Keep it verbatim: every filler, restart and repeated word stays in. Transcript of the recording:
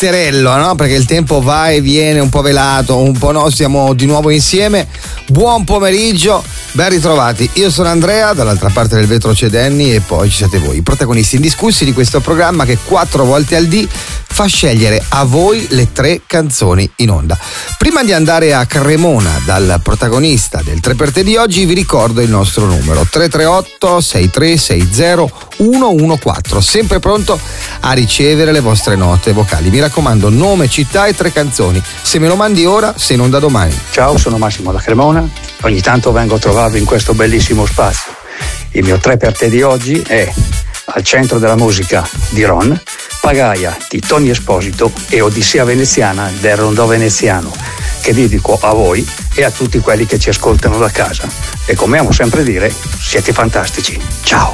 misterello, no? Perché il tempo va e viene, un po' velato, un po' no, siamo di nuovo insieme. Buon pomeriggio, ben ritrovati. Io sono Andrea, dall'altra parte del vetro c'è Danny e poi ci siete voi, i protagonisti indiscussi di questo programma che quattro volte al dì fa scegliere a voi le tre canzoni in onda. Prima di andare a Cremona dal protagonista del tre per te di oggi, vi ricordo il nostro numero tre tre otto sei tre sei zero uno uno quattro, sempre pronto a ricevere le vostre note vocali. Mi raccomando, nome, città e tre canzoni. Se me lo mandi ora, sei in onda domani. Ciao, sono Massimo da Cremona. Ogni tanto vengo a trovarvi in questo bellissimo spazio. Il mio tre per te di oggi è Al centro della musica di Ron, Pagaia di Tony Esposito e Odissea veneziana del Rondò veneziano, che dedico a voi e a tutti quelli che ci ascoltano da casa. E come amo sempre dire, siete fantastici. Ciao!